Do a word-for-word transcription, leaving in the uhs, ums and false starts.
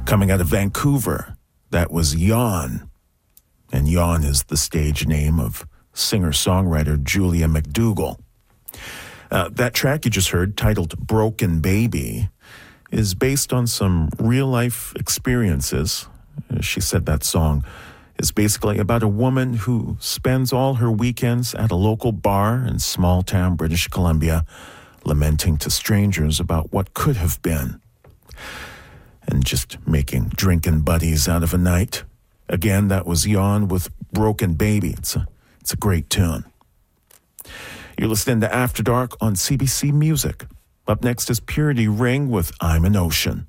Coming out of Vancouver, that was Yawn. And Yawn is the stage name of singer-songwriter Julia McDougall. Uh, that track you just heard, titled Broken Baby, is based on some real-life experiences. She said that song is basically about a woman who spends all her weekends at a local bar in small-town British Columbia, lamenting to strangers about what could have been, and just making drinking buddies out of a night. Again, that was Yawn with Broken Baby. It's a, it's a great tune. You're listening to After Dark on C B C Music. Up next is Purity Ring with I'm an Ocean.